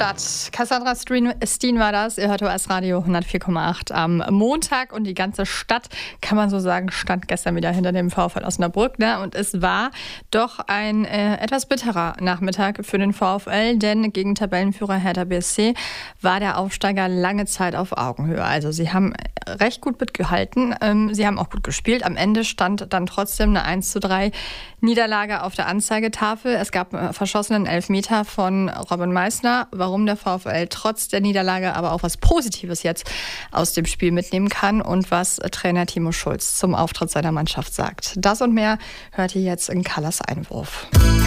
Stadt. Cassandra Steen war das. Ihr hört OS Radio 104,8 am Montag. Und die ganze Stadt, kann man so sagen, stand gestern wieder hinter dem VfL Osnabrück. Ne? Und es war doch ein etwas bitterer Nachmittag für den VfL. Denn gegen Tabellenführer Hertha BSC war der Aufsteiger lange Zeit auf Augenhöhe. Also sie haben recht gut mitgehalten. Sie haben auch gut gespielt. Am Ende stand dann trotzdem eine 1:3 Niederlage auf der Anzeigetafel. Es gab einen verschossenen Elfmeter von Robin Meissner. Warum der VfL trotz der Niederlage aber auch was Positives jetzt aus dem Spiel mitnehmen kann und was Trainer Timo Schulz zum Auftritt seiner Mannschaft sagt. Das und mehr hört ihr jetzt in Kallas Einwurf.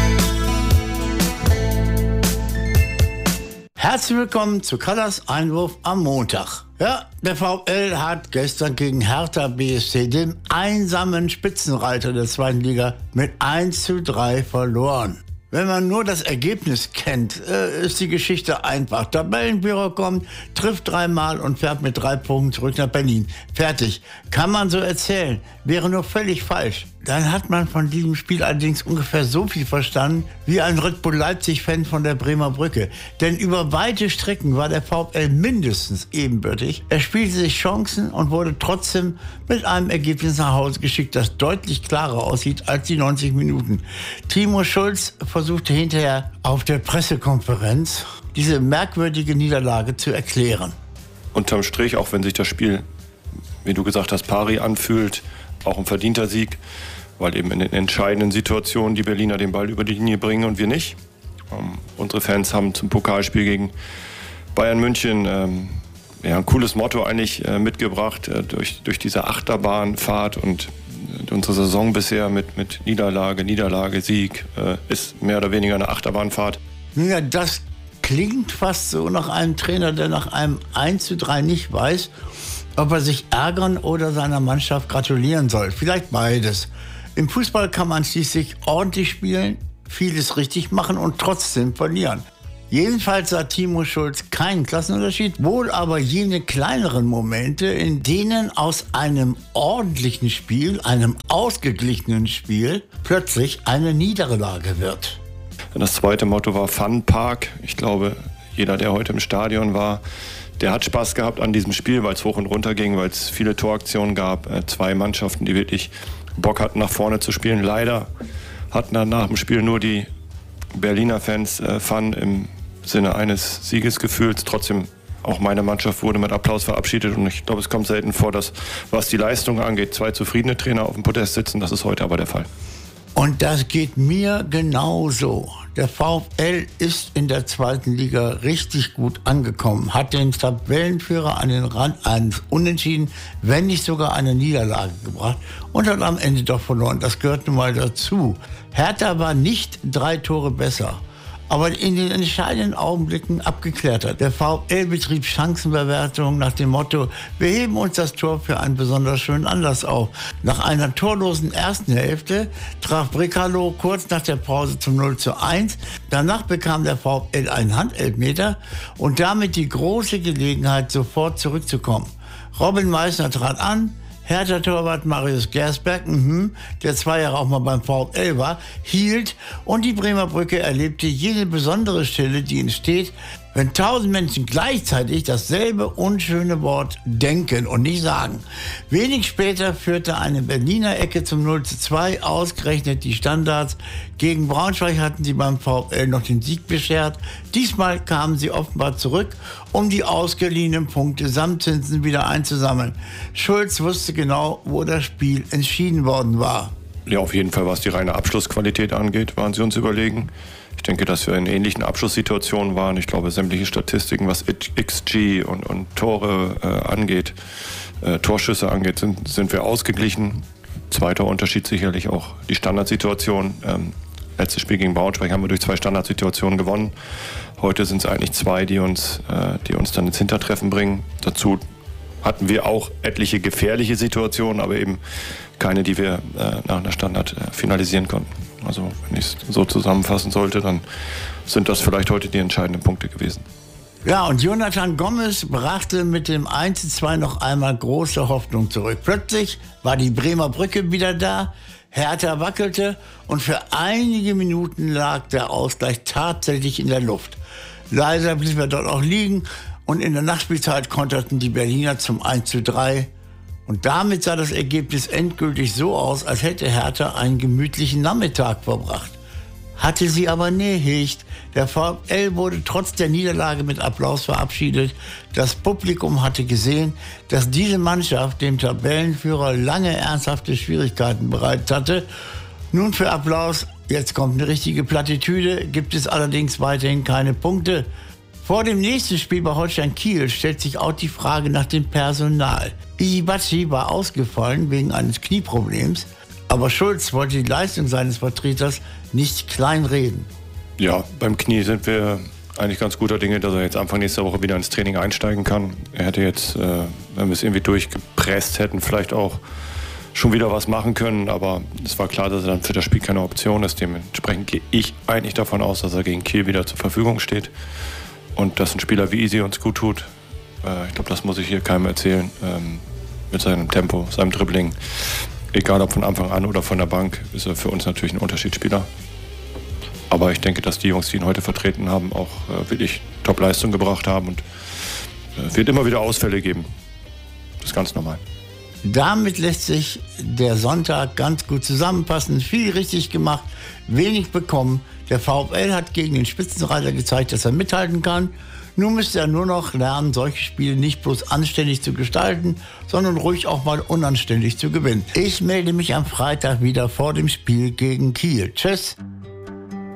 Herzlich willkommen zu Kallas Einwurf am Montag. Ja, der VfL hat gestern gegen Hertha BSC, dem einsamen Spitzenreiter der zweiten Liga, mit 1:3 verloren. Wenn man nur das Ergebnis kennt, ist die Geschichte einfach. Tabellenführer kommt, trifft 3-mal und fährt mit 3 Punkten zurück nach Berlin. Fertig. Kann man so erzählen. Wäre nur völlig falsch. Dann hat man von diesem Spiel allerdings ungefähr so viel verstanden wie ein Red Bull Leipzig-Fan von der Bremer Brücke. Denn über weite Strecken war der VfL mindestens ebenbürtig. Er spielte sich Chancen und wurde trotzdem mit einem Ergebnis nach Hause geschickt, das deutlich klarer aussieht als die 90 Minuten. Timo Schulz versuchte hinterher auf der Pressekonferenz diese merkwürdige Niederlage zu erklären. Unterm Strich, auch wenn sich das Spiel, wie du gesagt hast, pari anfühlt, auch ein verdienter Sieg, weil eben in den entscheidenden Situationen die Berliner den Ball über die Linie bringen und wir nicht. Unsere Fans haben zum Pokalspiel gegen Bayern München ein cooles Motto eigentlich mitgebracht durch diese Achterbahnfahrt und unsere Saison bisher mit Niederlage, Sieg ist mehr oder weniger eine Achterbahnfahrt. Ja, das klingt fast so nach einem Trainer, der nach einem 1:3 nicht weiß, ob er sich ärgern oder seiner Mannschaft gratulieren soll. Vielleicht beides. Im Fußball kann man schließlich ordentlich spielen, vieles richtig machen und trotzdem verlieren. Jedenfalls sah Timo Schulz keinen Klassenunterschied, wohl aber jene kleineren Momente, in denen aus einem ordentlichen Spiel, einem ausgeglichenen Spiel, plötzlich eine Niederlage wird. Das zweite Motto war Fun Park. Ich glaube, jeder, der heute im Stadion war, der hat Spaß gehabt an diesem Spiel, weil es hoch und runter ging, weil es viele Toraktionen gab. 2 Mannschaften, die wirklich Bock hatten, nach vorne zu spielen. Leider hatten dann nach dem Spiel nur die Berliner Fans Fun im Sinne eines Siegesgefühls. Trotzdem, auch meine Mannschaft wurde mit Applaus verabschiedet. Und ich glaube, es kommt selten vor, dass, was die Leistung angeht, 2 zufriedene Trainer auf dem Podest sitzen. Das ist heute aber der Fall. Und das geht mir genauso. Der VfL ist in der zweiten Liga richtig gut angekommen, hat den Tabellenführer an den Rand eines Unentschieden, wenn nicht sogar eine Niederlage gebracht und hat am Ende doch verloren. Das gehört nun mal dazu. Hertha war nicht 3 Tore besser, aber in den entscheidenden Augenblicken abgeklärt hat. Der VfL betrieb Chancenbewertung nach dem Motto, wir heben uns das Tor für einen besonders schönen Anlass auf. Nach einer torlosen ersten Hälfte traf Brekalo kurz nach der Pause zum 0:1. Danach bekam der VfL einen Handelfmeter und damit die große Gelegenheit, sofort zurückzukommen. Robin Meissner trat an, Hertha-Torwart Marius Gersberg, der 2 Jahre auch mal beim VfL war, hielt und die Bremer Brücke erlebte jene besondere Stille, die entsteht, wenn 1000 Menschen gleichzeitig dasselbe unschöne Wort denken und nicht sagen. Wenig später führte eine Berliner Ecke zum 0:2, ausgerechnet die Standards. Gegen Braunschweig hatten sie beim VfL noch den Sieg beschert. Diesmal kamen sie offenbar zurück, um die ausgeliehenen Punkte samt Zinsen wieder einzusammeln. Schulz wusste genau, wo das Spiel entschieden worden war. Ja, auf jeden Fall, was die reine Abschlussqualität angeht, waren sie uns überlegen. Ich denke, dass wir in ähnlichen Abschlusssituationen waren. Ich glaube, sämtliche Statistiken, was XG und Tore angeht, Torschüsse angeht, sind wir ausgeglichen. Zweiter Unterschied sicherlich auch die Standardsituation. Letztes Spiel gegen Braunschweig haben wir durch 2 Standardsituationen gewonnen. Heute sind es eigentlich 2, die uns dann ins Hintertreffen bringen. Dazu hatten wir auch etliche gefährliche Situationen, aber eben keine, die wir nach einer Standard finalisieren konnten. Also wenn ich es so zusammenfassen sollte, dann sind das vielleicht heute die entscheidenden Punkte gewesen. Ja, und Jonathan Gomez brachte mit dem 1:2 noch einmal große Hoffnung zurück. Plötzlich war die Bremer Brücke wieder da. Hertha wackelte und für einige Minuten lag der Ausgleich tatsächlich in der Luft. Leider blieb er dort auch liegen und in der Nachspielzeit konterten die Berliner zum 1:3. Und damit sah das Ergebnis endgültig so aus, als hätte Hertha einen gemütlichen Nachmittag verbracht. Hatte sie aber nicht. Der VfL wurde trotz der Niederlage mit Applaus verabschiedet. Das Publikum hatte gesehen, dass diese Mannschaft dem Tabellenführer lange ernsthafte Schwierigkeiten bereitet hatte. Nun für Applaus, jetzt kommt eine richtige Plattitüde, gibt es allerdings weiterhin keine Punkte. Vor dem nächsten Spiel bei Holstein Kiel stellt sich auch die Frage nach dem Personal. Isibachi war ausgefallen wegen eines Knieproblems, aber Schulz wollte die Leistung seines Vertreters nicht kleinreden. Ja, beim Knie sind wir eigentlich ganz guter Dinge, dass er jetzt Anfang nächster Woche wieder ins Training einsteigen kann. Er hätte jetzt, wenn wir es irgendwie durchgepresst hätten, vielleicht auch schon wieder was machen können, aber es war klar, dass er dann für das Spiel keine Option ist. Dementsprechend gehe ich eigentlich davon aus, dass er gegen Kiel wieder zur Verfügung steht und dass ein Spieler wie Isi uns gut tut. Ich glaube, das muss ich hier keinem erzählen, mit seinem Tempo, seinem Dribbling. Egal ob von Anfang an oder von der Bank, ist er für uns natürlich ein Unterschiedsspieler. Aber ich denke, dass die Jungs, die ihn heute vertreten haben, auch wirklich Top-Leistung gebracht haben und es wird immer wieder Ausfälle geben. Das ist ganz normal. Damit lässt sich der Sonntag ganz gut zusammenfassen. Viel richtig gemacht, wenig bekommen. Der VfL hat gegen den Spitzenreiter gezeigt, dass er mithalten kann. Nun müsste er nur noch lernen, solche Spiele nicht bloß anständig zu gestalten, sondern ruhig auch mal unanständig zu gewinnen. Ich melde mich am Freitag wieder vor dem Spiel gegen Kiel. Tschüss.